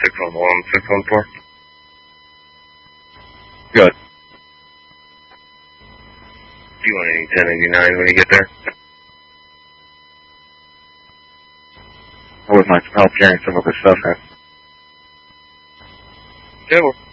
611, 614. Good. Do you want any 1089 when you get there? I would like some help carrying some of this stuff in. Yeah,